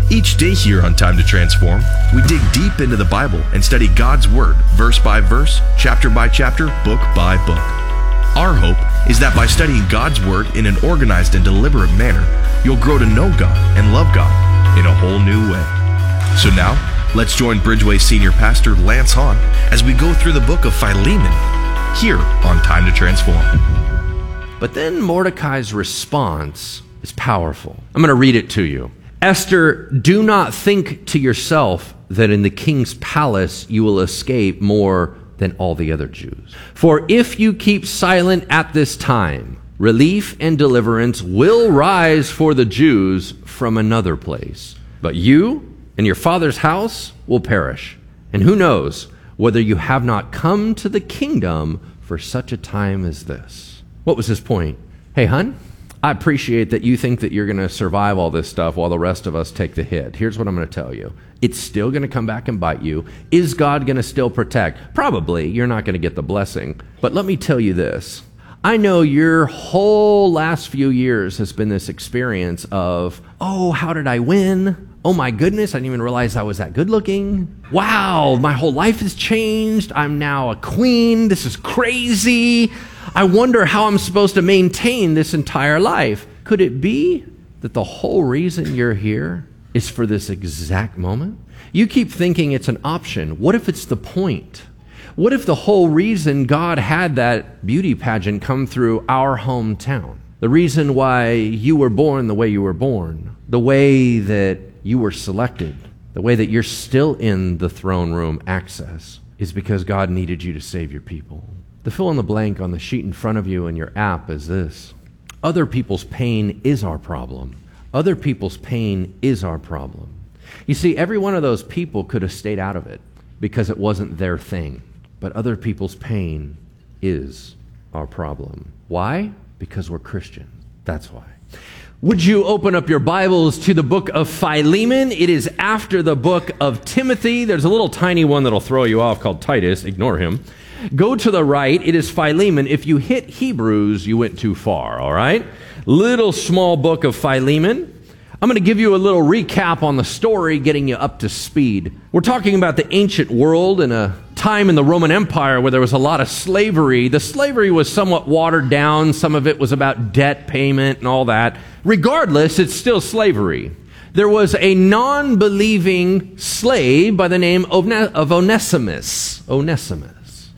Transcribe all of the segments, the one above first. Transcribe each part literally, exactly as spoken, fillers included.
Each day here on Time to Transform, we dig deep into the Bible and study God's Word, verse by verse, chapter by chapter, book by book. Our hope is that by studying God's Word in an organized and deliberate manner, you'll grow to know God and love God in a whole new way. So now, let's join Bridgeway Senior Pastor Lance Hahn as we go through the book of Philemon here on Time to Transform. But then Mordecai's response is powerful. I'm going to read it to you. Esther, do not think to yourself that in the king's palace you will escape more than all the other Jews. For if you keep silent at this time, relief and deliverance will rise for the Jews from another place. But you and your father's house will perish. And who knows whether you have not come to the kingdom for such a time as this. What was his point? Hey, hun, I appreciate that you think that you're going to survive all this stuff while the rest of us take the hit. Here's what I'm going to tell you. It's still going to come back and bite you. Is God going to still protect? Probably. You're not going to get the blessing. But let me tell you this. I know your whole last few years has been this experience of, oh, how did I win? Oh my goodness, I didn't even realize I was that good looking. Wow, my whole life has changed. I'm now a queen. This is crazy. I wonder how I'm supposed to maintain this entire life. Could it be that the whole reason you're here is for this exact moment? You keep thinking it's an option. What if it's the point? What if the whole reason God had that beauty pageant come through our hometown? The reason why you were born the way you were born, the way that you were selected, the way that you're still in the throne room access, is because God needed you to save your people. The fill in the blank on the sheet in front of you in your app is this. Other people's pain is our problem. Other people's pain is our problem. You see, every one of those people could have stayed out of it because it wasn't their thing. But other people's pain is our problem. Why? Because we're Christians. That's why. Would you open up your Bibles to the book of Philemon? It is after the book of Timothy. There's a little tiny one that'll throw you off called Titus. Ignore him. Go to the right. It is Philemon. If you hit Hebrews, you went too far, all right? Little small book of Philemon. I'm going to give you a little recap on the story, getting you up to speed. We're talking about the ancient world in a time in the Roman Empire where there was a lot of slavery. The slavery was somewhat watered down. Some of it was about debt payment and all that. Regardless, it's still slavery. There was a non-believing slave by the name of Onesimus. Onesimus.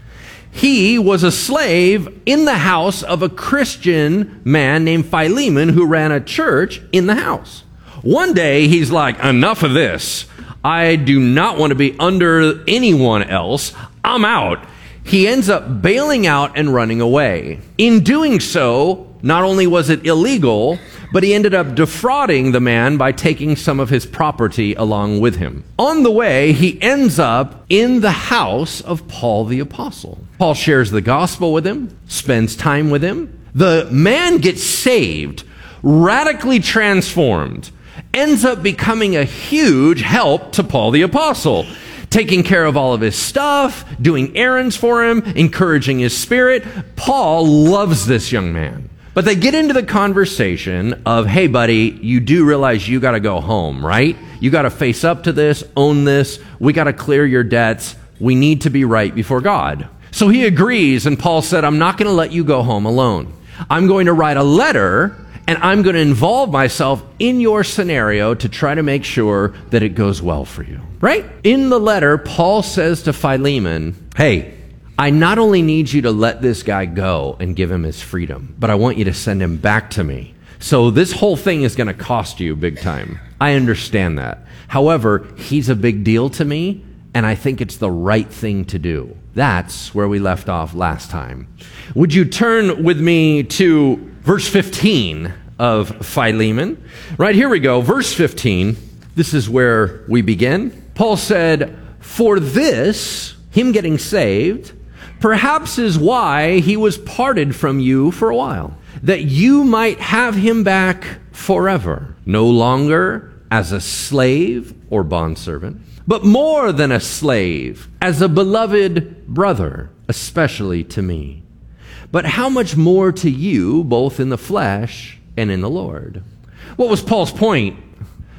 He was a slave in the house of a Christian man named Philemon who ran a church in the house. One day, he's like, enough of this. I do not want to be under anyone else. I'm out. He ends up bailing out and running away. In doing so, not only was it illegal, but he ended up defrauding the man by taking some of his property along with him. On the way, he ends up in the house of Paul the Apostle. Paul shares the gospel with him, spends time with him. The man gets saved, radically transformed, ends up becoming a huge help to Paul the Apostle, taking care of all of his stuff, doing errands for him, encouraging his spirit. Paul loves this young man. But they get into the conversation of, hey, buddy, you do realize you got to go home, right? You got to face up to this, own this. We got to clear your debts. We need to be right before God. So he agrees, and Paul said, I'm not going to let you go home alone. I'm going to write a letter, and I'm going to involve myself in your scenario to try to make sure that it goes well for you, right? In the letter, Paul says to Philemon, hey, I not only need you to let this guy go and give him his freedom, but I want you to send him back to me. So this whole thing is going to cost you big time. I understand that. However, he's a big deal to me, and I think it's the right thing to do. That's where we left off last time. Would you turn with me to verse fifteen of Philemon? Right, here we go. Verse fifteen. This is where we begin. Paul said, for this, him getting saved, perhaps is why he was parted from you for a while, that you might have him back forever, no longer as a slave or bondservant, but more than a slave, as a beloved brother, especially to me. But how much more to you, both in the flesh and in the Lord? What was Paul's point?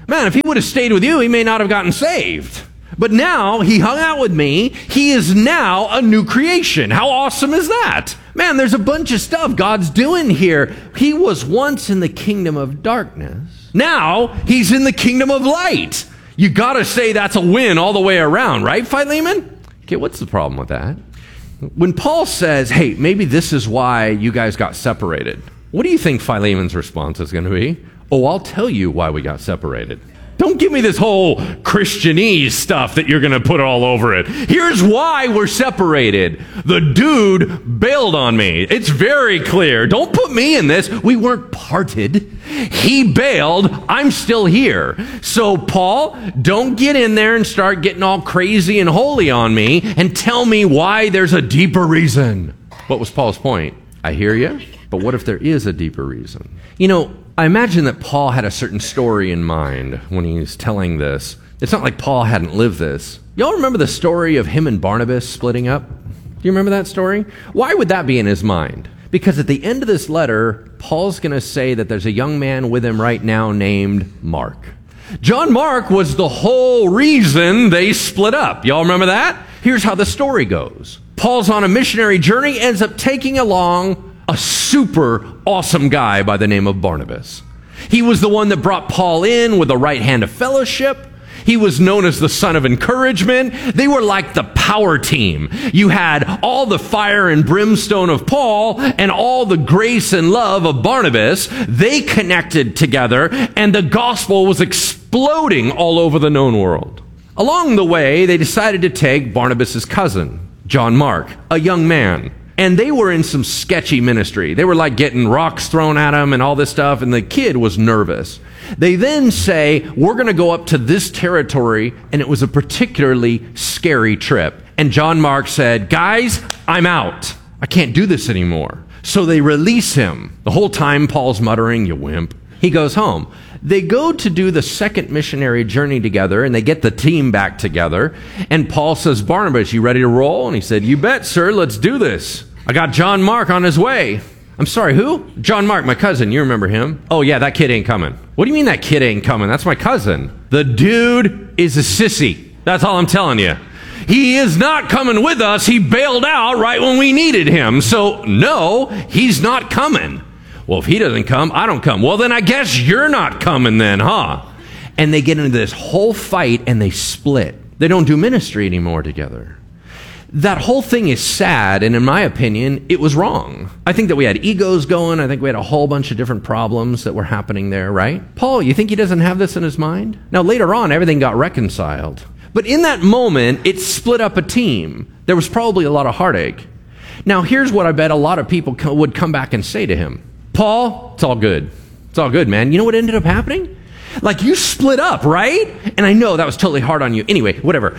Man, if he would have stayed with you, he may not have gotten saved. But now he hung out with me. He is now a new creation. How awesome is that? Man, there's a bunch of stuff God's doing here. He was once in the kingdom of darkness. Now he's in the kingdom of light. You got to say that's a win all the way around, right, Philemon? Okay, what's the problem with that? When Paul says, hey, maybe this is why you guys got separated, what do you think Philemon's response is going to be? Oh, I'll tell you why we got separated. Don't give me this whole Christianese stuff that you're going to put all over it. Here's why we're separated. The dude bailed on me. It's very clear. Don't put me in this. We weren't parted. He bailed. I'm still here. So, Paul, don't get in there and start getting all crazy and holy on me and tell me why there's a deeper reason. What was Paul's point? I hear you, but what if there is a deeper reason? You know, I imagine that Paul had a certain story in mind when he was telling this. It's not like Paul hadn't lived this. Y'all remember the story of him and Barnabas splitting up? Do you remember that story? Why would that be in his mind? Because at the end of this letter, Paul's going to say that there's a young man with him right now named Mark. John Mark was the whole reason they split up. Y'all remember that? Here's how the story goes. Paul's on a missionary journey, ends up taking along a super awesome guy by the name of Barnabas. He was the one that brought Paul in with the right hand of fellowship. He was known as the son of encouragement. They were like the power team. You had all the fire and brimstone of Paul and all the grace and love of Barnabas. They connected together, and the gospel was exploding all over the known world. Along the way, they decided to take Barnabas' cousin, John Mark, a young man. And they were in some sketchy ministry. They were like getting rocks thrown at him and all this stuff, and the kid was nervous. They then say, we're going to go up to this territory, and it was a particularly scary trip. And John Mark said, guys, I'm out. I can't do this anymore. So they release him. The whole time Paul's muttering, you wimp. He goes home. They go to do the second missionary journey together, and they get the team back together. And Paul says, Barnabas, you ready to roll? And he said, you bet, sir. Let's do this. I got John Mark on his way. I'm sorry, who? John Mark, my cousin. You remember him? Oh, yeah, that kid ain't coming. What do you mean that kid ain't coming? That's my cousin. The dude is a sissy. That's all I'm telling you. He is not coming with us. He bailed out right when we needed him. So, no, he's not coming. Well, if he doesn't come, I don't come. Well, then I guess you're not coming then, huh? And they get into this whole fight and they split. They don't do ministry anymore together. That whole thing is sad, and in my opinion, it was wrong. I think that we had egos going. I think we had a whole bunch of different problems that were happening there, right? Paul, you think he doesn't have this in his mind? Now, later on, everything got reconciled. But in that moment, it split up a team. There was probably a lot of heartache. Now, here's what I bet a lot of people co- would come back and say to him. Paul, it's all good. It's all good, man. You know what ended up happening? Like, you split up, right? And I know that was totally hard on you. Anyway, whatever.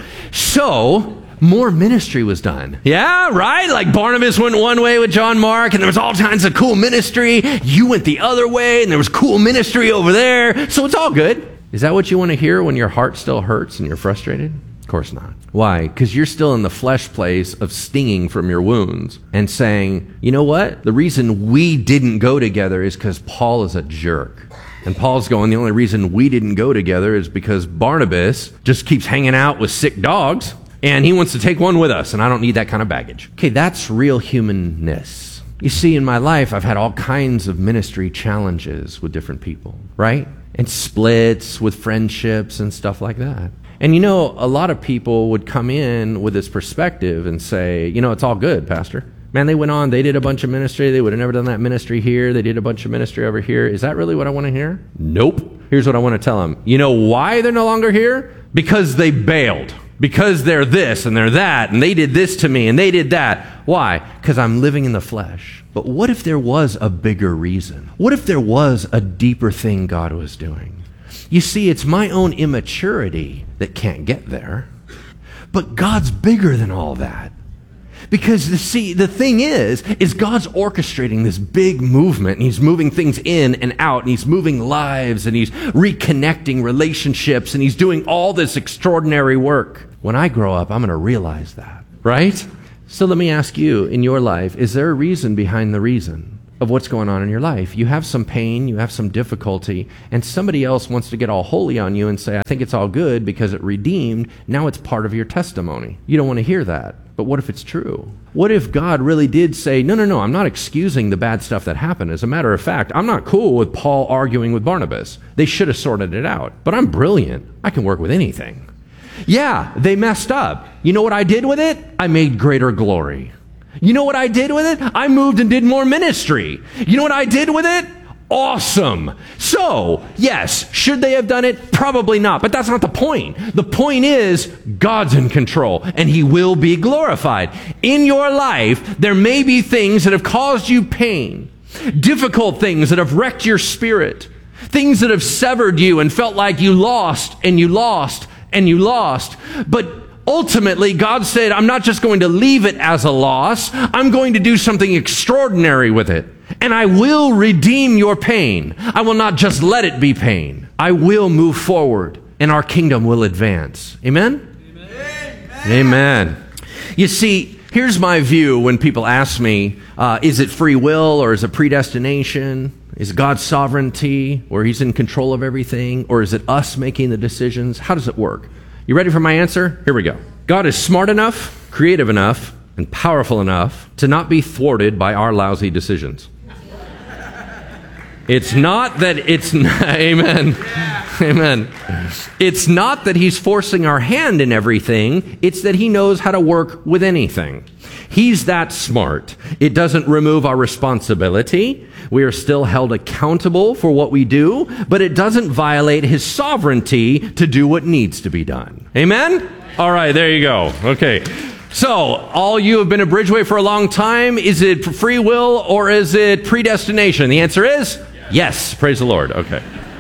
So, more ministry was done. Yeah, right? Like Barnabas went one way with John Mark, and there was all kinds of cool ministry. You went the other way, and there was cool ministry over there. So it's all good. Is that what you want to hear when your heart still hurts and you're frustrated? Of course not. Why? Because you're still in the flesh place of stinging from your wounds and saying, you know what? The reason we didn't go together is because Paul is a jerk. And Paul's going, the only reason we didn't go together is because Barnabas just keeps hanging out with sick dogs, and he wants to take one with us, and I don't need that kind of baggage. Okay, that's real humanness. You see, in my life, I've had all kinds of ministry challenges with different people, right? And splits with friendships and stuff like that. And you know, a lot of people would come in with this perspective and say, you know, it's all good, Pastor. Man, they went on, they did a bunch of ministry. They would have never done that ministry here. They did a bunch of ministry over here. Is that really what I want to hear? Nope. Here's what I want to tell them. You know why they're no longer here? Because they bailed. Because they're this and they're that, and they did this to me and they did that. Why? Because I'm living in the flesh. But what if there was a bigger reason? What if there was a deeper thing God was doing? You see, it's my own immaturity that can't get there. But God's bigger than all that. Because the, see, the thing is, is God's orchestrating this big movement, and he's moving things in and out, and he's moving lives, and he's reconnecting relationships, and he's doing all this extraordinary work. When I grow up, I'm going to realize that, right? So let me ask you, in your life, is there a reason behind the reason? of what's going on in your life. You have some pain, you have some difficulty, and somebody else wants to get all holy on you and say, I think it's all good because it redeemed. Now it's part of your testimony. You don't want to hear that. But what if it's true? What if God really did say, no, no, no, I'm not excusing the bad stuff that happened. As a matter of fact, I'm not cool with Paul arguing with Barnabas. They should have sorted it out. But I'm brilliant. I can work with anything. Yeah, they messed up. You know what I did with it? I made greater glory. You know what I did with it? I moved and did more ministry. You know what I did with it? Awesome. So, yes, should they have done it? Probably not, but that's not the point. The point is God's in control and he will be glorified. In your life, there may be things that have caused you pain, difficult things that have wrecked your spirit, things that have severed you and felt like you lost and you lost and you lost. But ultimately, God said, I'm not just going to leave it as a loss. I'm going to do something extraordinary with it. And I will redeem your pain. I will not just let it be pain. I will move forward and our kingdom will advance. Amen? Amen. Amen. You see, here's my view when people ask me, uh, is it free will or is it predestination? Is it God's sovereignty where he's in control of everything? Or is it us making the decisions? How does it work? You ready for my answer? Here we go. God is smart enough, creative enough, and powerful enough to not be thwarted by our lousy decisions. It's not that it's, amen, amen. It's not that he's forcing our hand in everything. It's that he knows how to work with anything. He's that smart. It doesn't remove our responsibility. We are still held accountable for what we do, but it doesn't violate his sovereignty to do what needs to be done. Amen? All right, there you go. Okay. So, all you have been at Bridgeway for a long time, is it free will or is it predestination? The answer is yes. Praise the Lord. Okay.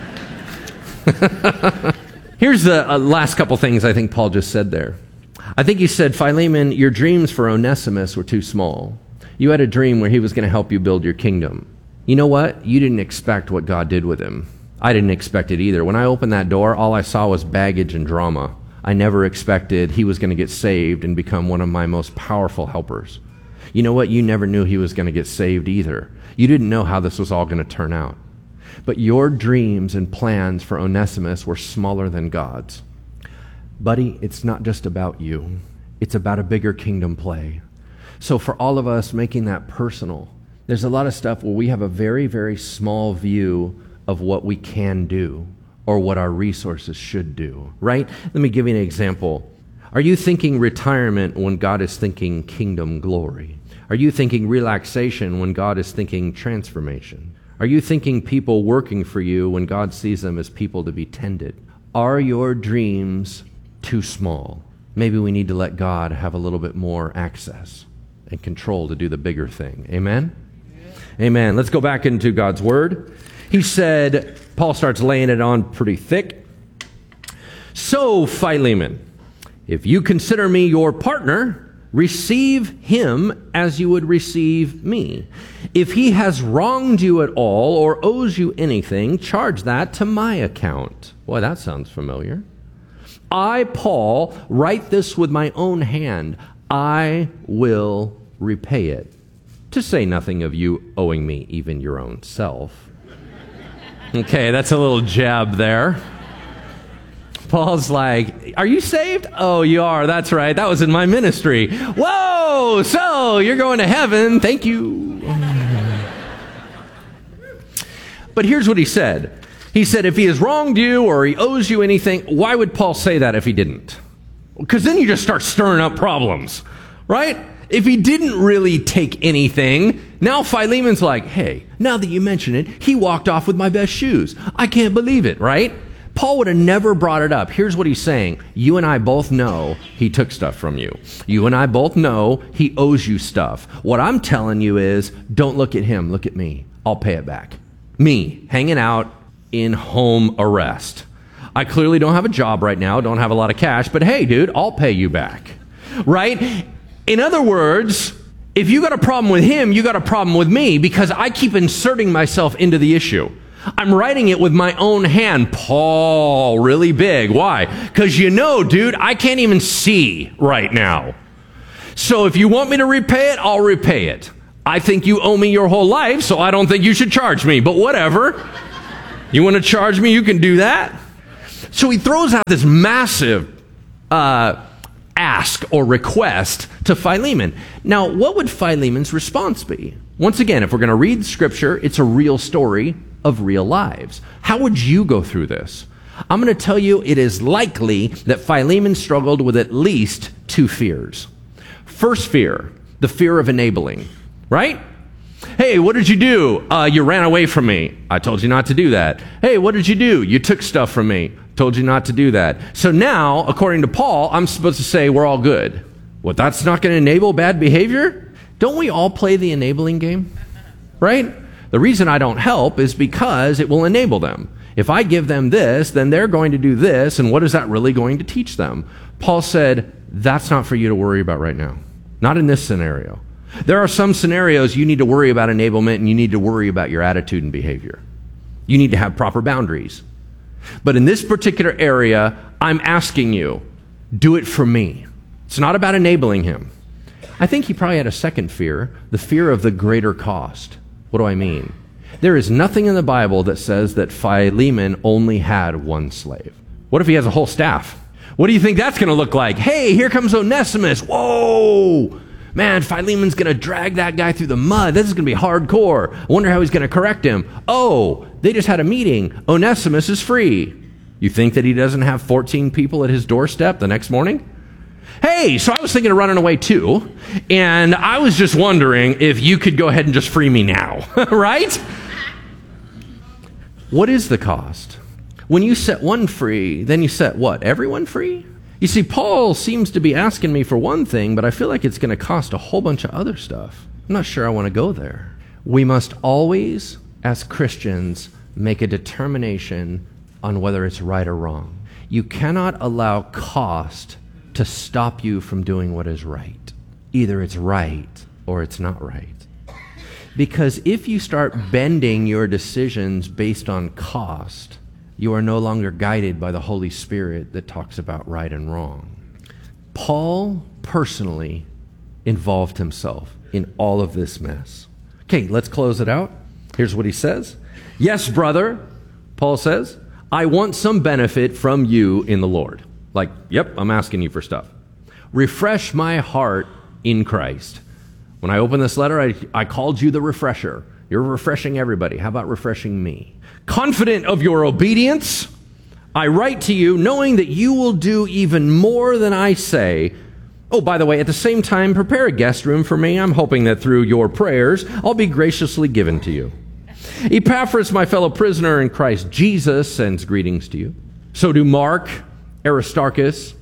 Here's the uh, last couple things I think Paul just said there. I think he said, Philemon, your dreams for Onesimus were too small. You had a dream where he was going to help you build your kingdom. You know what? You didn't expect what God did with him. I didn't expect it either. When I opened that door, all I saw was baggage and drama. I never expected he was going to get saved and become one of my most powerful helpers. You know what? You never knew he was going to get saved either. You didn't know how this was all going to turn out. But your dreams and plans for Onesimus were smaller than God's. Buddy, it's not just about you. It's about a bigger kingdom play. So for all of us making that personal, there's a lot of stuff where we have a very, very small view of what we can do or what our resources should do, right? Let me give you an example. Are you thinking retirement when God is thinking kingdom glory? Are you thinking relaxation when God is thinking transformation? Are you thinking people working for you when God sees them as people to be tended? Are your dreams too small? Maybe we need to let God have a little bit more access and control to do the bigger thing. Amen? Yeah. Amen. Let's go back into God's word. He said, Paul starts laying it on pretty thick. So, Philemon, if you consider me your partner, receive him as you would receive me. If he has wronged you at all or owes you anything, charge that to my account. Boy, that sounds familiar. I, Paul, write this with my own hand. I will repay it. To say nothing of you owing me even your own self. Okay, that's a little jab there. Paul's like, are you saved? Oh, you are. That's right. That was in my ministry. Whoa, so you're going to heaven. Thank you. But here's what he said. He said, if he has wronged you or he owes you anything, why would Paul say that if he didn't? Because then you just start stirring up problems, right? If he didn't really take anything, now Philemon's like, hey, now that you mention it, he walked off with my best shoes. I can't believe it, right? Paul would have never brought it up. Here's what he's saying. You and I both know he took stuff from you. You and I both know he owes you stuff. What I'm telling you is, don't look at him, look at me. I'll pay it back. Me, hanging out in home arrest. I clearly don't have a job right now, don't have a lot of cash, but hey, dude, I'll pay you back. Right? In other words, if you got a problem with him, you got a problem with me because I keep inserting myself into the issue. I'm writing it with my own hand. Paul, really big. Why? Because you know, dude, I can't even see right now. So if you want me to repay it, I'll repay it. I think you owe me your whole life, so I don't think you should charge me, but whatever. You want to charge me, you can do that. So he throws out this massive uh, ask or request to Philemon. Now, what would Philemon's response be? Once again, if we're going to read Scripture, it's a real story of real lives. How would you go through this? I'm going to tell you it is likely that Philemon struggled with at least two fears. First fear, the fear of enabling, right? Hey, what did you do? Uh, you ran away from me. I told you not to do that. Hey, what did you do? You took stuff from me. Told you not to do that. So now, according to Paul, I'm supposed to say we're all good. Well, that's not going to enable bad behavior? Don't we all play the enabling game? Right? The reason I don't help is because it will enable them. If I give them this, then they're going to do this, and what is that really going to teach them? Paul said, that's not for you to worry about right now. Not in this scenario. There are some scenarios you need to worry about enablement, and you need to worry about your attitude and behavior. You need to have proper boundaries. But in this particular area, I'm asking you, do it for me. It's not about enabling him. I think he probably had a second fear, the fear of the greater cost. What do I mean? There is nothing in the Bible that says that Philemon only had one slave. What if he has a whole staff? What do you think that's going to look like? Hey, here comes Onesimus. Whoa! Man, Philemon's going to drag that guy through the mud. This is going to be hardcore. I wonder how he's going to correct him. Oh, they just had a meeting. Onesimus is free. You think that he doesn't have fourteen people at his doorstep the next morning? Hey, so I was thinking of running away too, and I was just wondering if you could go ahead and just free me now, right? What is the cost? When you set one free, then you set what? Everyone free? You see, Paul seems to be asking me for one thing, but I feel like it's going to cost a whole bunch of other stuff. I'm not sure I want to go there. We must always, as Christians, make a determination on whether it's right or wrong. You cannot allow cost to stop you from doing what is right. Either it's right or it's not right. Because if you start bending your decisions based on cost, you are no longer guided by the Holy Spirit that talks about right and wrong. Paul personally involved himself in all of this mess. Okay, let's close it out. Here's what he says. Yes, brother, Paul says, I want some benefit from you in the Lord. Like, yep, I'm asking you for stuff. Refresh my heart in Christ. When I opened this letter, I, I called you the refresher. You're refreshing everybody. How about refreshing me? Confident of your obedience, I write to you knowing that you will do even more than I say. Oh, by the way, at the same time, prepare a guest room for me. I'm hoping that through your prayers, I'll be graciously given to you. Epaphras, my fellow prisoner in Christ Jesus, sends greetings to you. So do Mark, Aristarchus,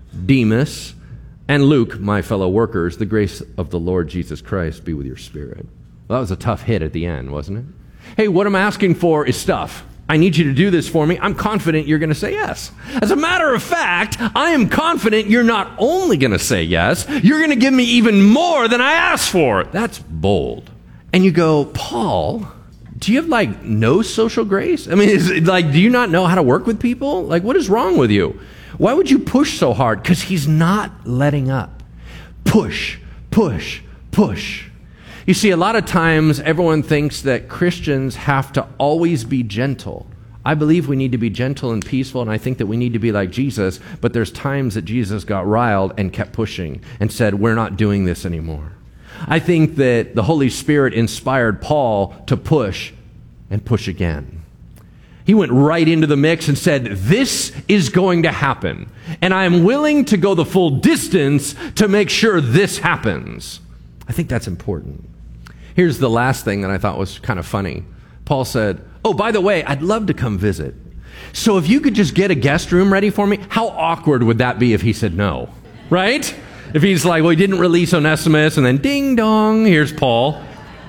Demas, and Luke, my fellow workers. The grace of the Lord Jesus Christ be with your spirit. Well, that was a tough hit at the end, wasn't it? Hey, what I'm asking for is stuff. I need you to do this for me. I'm confident you're going to say yes. As a matter of fact, I am confident you're not only going to say yes, you're going to give me even more than I asked for. That's bold. And you go, Paul, do you have like no social grace? I mean, is it like, do you not know how to work with people? Like, what is wrong with you? Why would you push so hard? Because he's not letting up. Push, push, push. You see, a lot of times everyone thinks that Christians have to always be gentle. I believe we need to be gentle and peaceful, and I think that we need to be like Jesus, but there's times that Jesus got riled and kept pushing and said, we're not doing this anymore. I think that the Holy Spirit inspired Paul to push and push again. He went right into the mix and said, this is going to happen, and I am willing to go the full distance to make sure this happens. I think that's important. Here's the last thing that I thought was kind of funny. Paul said, oh, by the way, I'd love to come visit. So if you could just get a guest room ready for me, how awkward would that be if he said no, right? If he's like, well, he didn't release Onesimus, and then ding dong, here's Paul.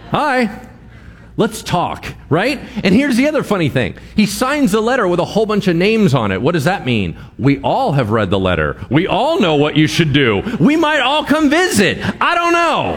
Hi, let's talk, right? And here's the other funny thing. He signs the letter with a whole bunch of names on it. What does that mean? We all have read the letter. We all know what you should do. We might all come visit. I don't know.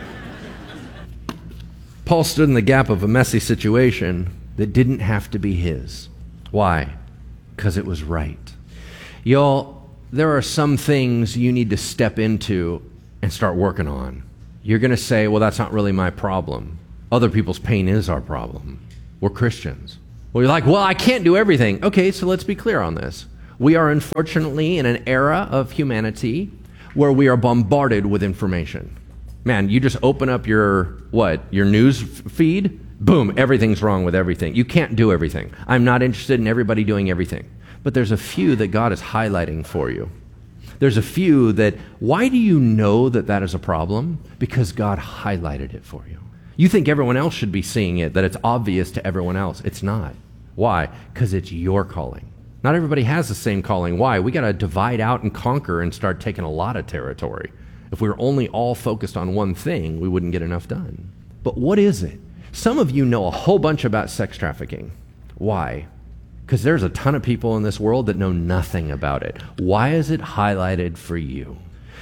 Paul stood in the gap of a messy situation that didn't have to be his. Why? Because it was right. Y'all, there are some things you need to step into and start working on. you're going to say, well, that's not really my problem. Other people's pain is our problem. We're Christians. Well, you're like, well, I can't do everything. Okay, so let's be clear on this. We are unfortunately in an era of humanity where we are bombarded with information. Man, you just open up your, what, your news feed, boom, everything's wrong with everything. You can't do everything. I'm not interested in everybody doing everything. But there's a few that God is highlighting for you. There's a few that, why do you know that that is a problem? Because God highlighted it for you. You think everyone else should be seeing it, that it's obvious to everyone else. It's not. Why? Because it's your calling. Not everybody has the same calling. Why? We got to divide out and conquer and start taking a lot of territory. If we were only all focused on one thing, we wouldn't get enough done. But what is it? Some of you know a whole bunch about sex trafficking. Why? Because there's a ton of people in this world that know nothing about it. Why is it highlighted for you?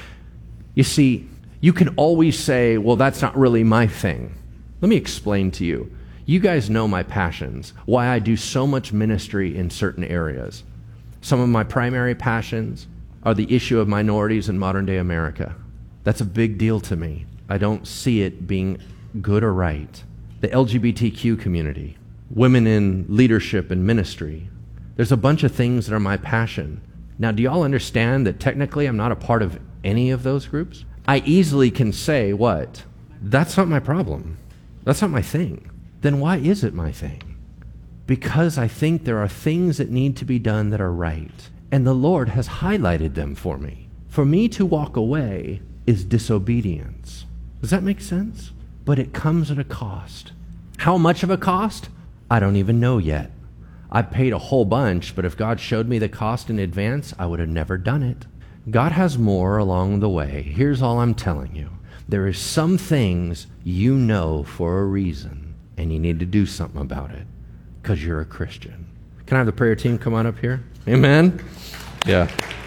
You see, you can always say, well, that's not really my thing. Let me explain to you. You guys know my passions, why I do so much ministry in certain areas. Some of my primary passions are the issue of minorities in modern day America. That's a big deal to me. I don't see it being good or right. The L G B T Q community, women in leadership and ministry. There's a bunch of things that are my passion. Now, do y'all understand that technically I'm not a part of any of those groups? I easily can say, what? That's not my problem. That's not my thing. Then why is it my thing? Because I think there are things that need to be done that are right. And the Lord has highlighted them for me. For me to walk away is disobedience. Does that make sense? But it comes at a cost. How much of a cost? I don't even know yet. I paid a whole bunch, but if God showed me the cost in advance, I would have never done it. God has more along the way. Here's all I'm telling you. There is some things you know for a reason, and you need to do something about it because you're a Christian. Can I have the prayer team come on up here? Amen? Yeah.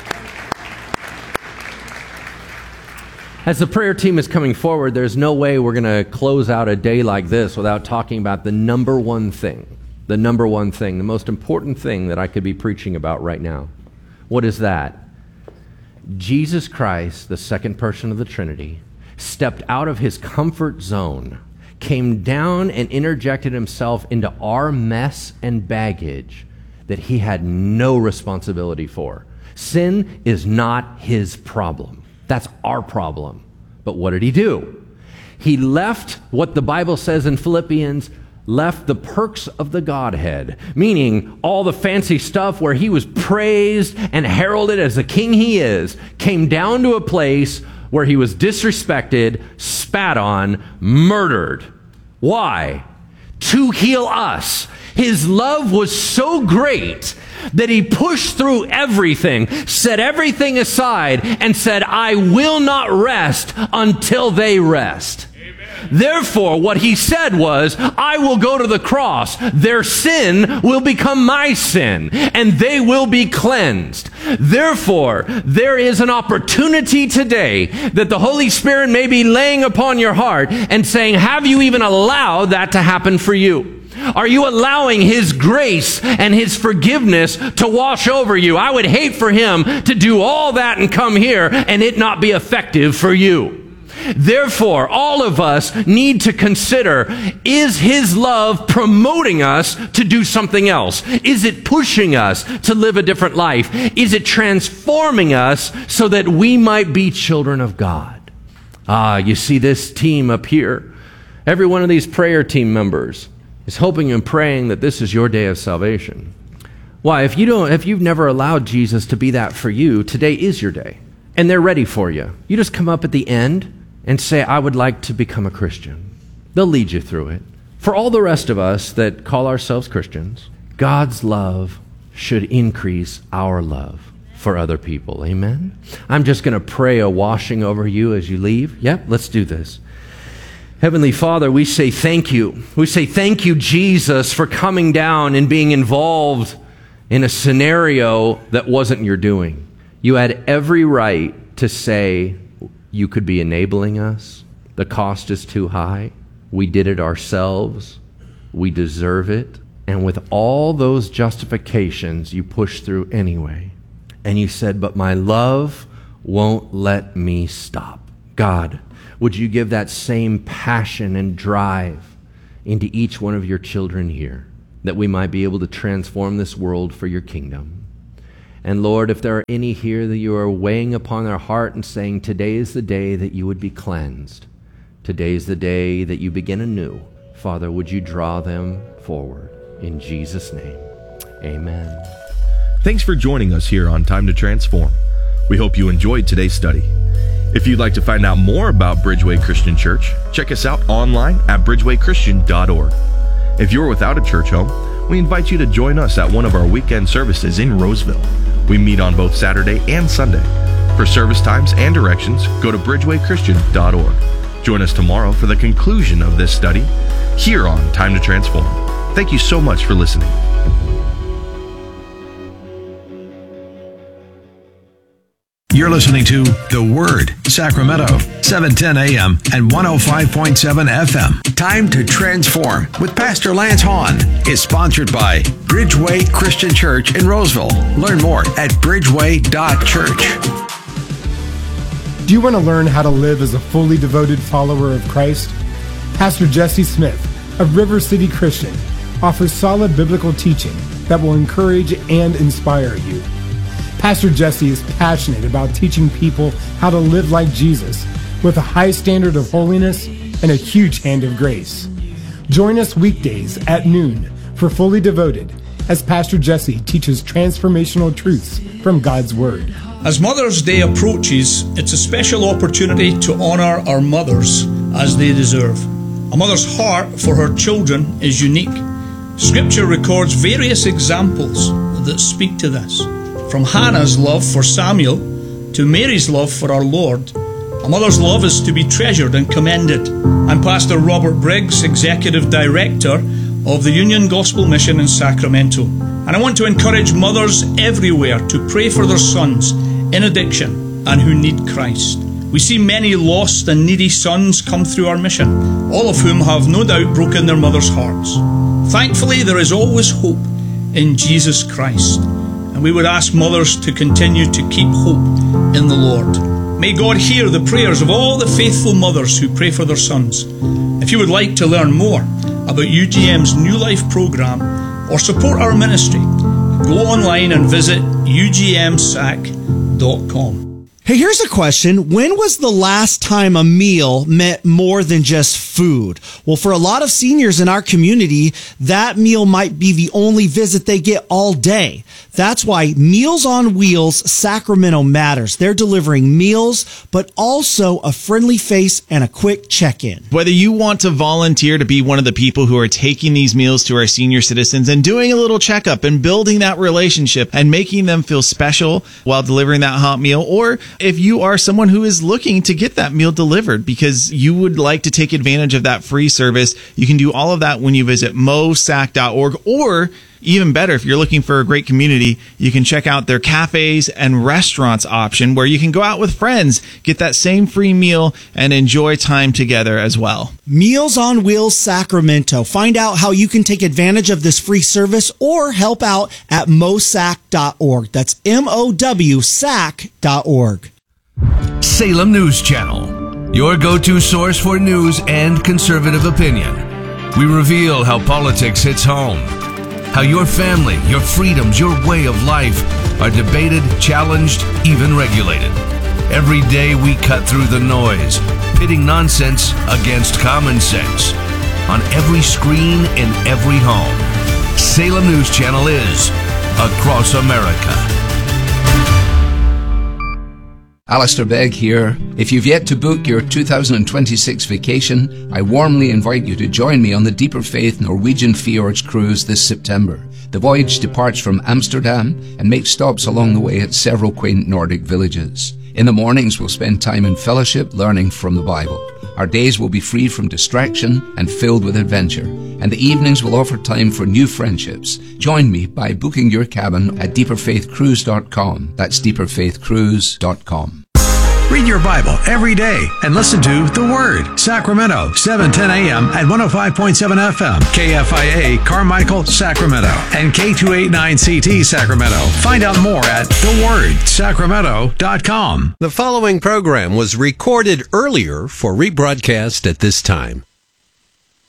As the prayer team is coming forward, there's no way we're going to close out a day like this without talking about the number one thing, the number one thing, the most important thing that I could be preaching about right now. What is that? Jesus Christ, the second person of the Trinity, stepped out of his comfort zone, came down and interjected himself into our mess and baggage that he had no responsibility for. Sin is not his problem. That's our problem. But what did he do? He left what the Bible says in Philippians, left the perks of the Godhead, meaning all the fancy stuff where he was praised and heralded as the king he is, came down to a place where he was disrespected, spat on, murdered. Why? To heal us. His love was so great that he pushed through everything, set everything aside, and said, I will not rest until they rest. Amen. Therefore, what he said was, I will go to the cross. Their sin will become my sin, and they will be cleansed. Therefore, there is an opportunity today that the Holy Spirit may be laying upon your heart and saying, have you even allowed that to happen for you? Are you allowing his grace and his forgiveness to wash over you? I would hate for him to do all that and come here and it not be effective for you. Therefore, all of us need to consider, is his love promoting us to do something else? Is it pushing us to live a different life? Is it transforming us so that we might be children of God? Ah, you see this team up here. Every one of these prayer team members is hoping and praying that this is your day of salvation. Why? If you don't, if you've never allowed Jesus to be that for you, today is your day. And they're ready for you. You just come up at the end and say, I would like to become a Christian. They'll lead you through it. For all the rest of us that call ourselves Christians, God's love should increase our love for other people. Amen? I'm just going to pray a washing over you as you leave. Yep, let's do this. Heavenly Father, we say thank you. We say thank you, Jesus, for coming down and being involved in a scenario that wasn't your doing. You had every right to say you could be enabling us. The cost is too high. We did it ourselves. We deserve it. And with all those justifications, you pushed through anyway. And you said, but my love won't let me stop. God, would you give that same passion and drive into each one of your children here, that we might be able to transform this world for your kingdom. And Lord, if there are any here that you are weighing upon their heart and saying, today is the day that you would be cleansed, today is the day that you begin anew, Father, would you draw them forward? In Jesus' name, amen. Thanks for joining us here on Time to Transform. We hope you enjoyed today's study. If you'd like to find out more about Bridgeway Christian Church, check us out online at bridgeway christian dot org. If you're without a church home, we invite you to join us at one of our weekend services in Roseville. We meet on both Saturday and Sunday. For service times and directions, go to bridgeway christian dot org. Join us tomorrow for the conclusion of this study here on Time to Transform. Thank you so much for listening. You're listening to The Word, Sacramento, seven ten A M and one oh five point seven F M. Time to Transform with Pastor Lance Hahn is sponsored by Bridgeway Christian Church in Roseville. Learn more at bridgeway dot church. Do you want to learn how to live as a fully devoted follower of Christ? Pastor Jesse Smith of River City Christian offers solid biblical teaching that will encourage and inspire you. Pastor Jesse is passionate about teaching people how to live like Jesus with a high standard of holiness and a huge hand of grace. Join us weekdays at noon for Fully Devoted as Pastor Jesse teaches transformational truths from God's Word. As Mother's Day approaches, it's a special opportunity to honor our mothers as they deserve. A mother's heart for her children is unique. Scripture records various examples that speak to this. From Hannah's love for Samuel to Mary's love for our Lord, a mother's love is to be treasured and commended. I'm Pastor Robert Briggs, Executive Director of the Union Gospel Mission in Sacramento. And I want to encourage mothers everywhere to pray for their sons in addiction and who need Christ. We see many lost and needy sons come through our mission, all of whom have no doubt broken their mother's hearts. Thankfully, there is always hope in Jesus Christ. And we would ask mothers to continue to keep hope in the Lord. May God hear the prayers of all the faithful mothers who pray for their sons. If you would like to learn more about U G M's New Life program or support our ministry, go online and visit u g m sac dot com. Hey, here's a question. When was the last time a meal meant more than just food? Well, for a lot of seniors in our community, that meal might be the only visit they get all day. That's why Meals on Wheels Sacramento matters. They're delivering meals, but also a friendly face and a quick check-in. Whether you want to volunteer to be one of the people who are taking these meals to our senior citizens and doing a little checkup and building that relationship and making them feel special while delivering that hot meal, or if you are someone who is looking to get that meal delivered because you would like to take advantage of that free service, you can do all of that when you visit mosac dot org, or even better, if you're looking for a great community, you can check out their cafes and restaurants option where you can go out with friends, get that same free meal, and enjoy time together as well. Meals on Wheels Sacramento. Find out how you can take advantage of this free service or help out at mosac dot org. That's M O W S A C dot org. Salem News Channel, your go-to source for news and conservative opinion. We reveal how politics hits home, how your family, your freedoms, your way of life are debated, challenged, even regulated. Every day we cut through the noise, pitting nonsense against common sense. On every screen, in every home, Salem News Channel is across America. Alistair Begg here. If you've yet to book your two thousand twenty-six vacation, I warmly invite you to join me on the Deeper Faith Norwegian Fjords cruise this September. The voyage departs from Amsterdam and makes stops along the way at several quaint Nordic villages. In the mornings, we'll spend time in fellowship learning from the Bible. Our days will be free from distraction and filled with adventure. And the evenings will offer time for new friendships. Join me by booking your cabin at deeper faith cruise dot com. That's deeper faith cruise dot com. Read your Bible every day and listen to The Word, Sacramento, seven ten a.m. at one oh five point seven F M, K F I A, Carmichael, Sacramento, and K two eighty-nine C T, Sacramento. Find out more at the word sacramento dot com. The following program was recorded earlier for rebroadcast at this time.